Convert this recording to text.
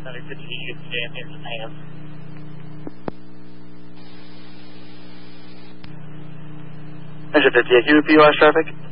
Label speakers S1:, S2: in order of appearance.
S1: 950, you get jammed in some hands. Measure 50, can you repeat your last traffic?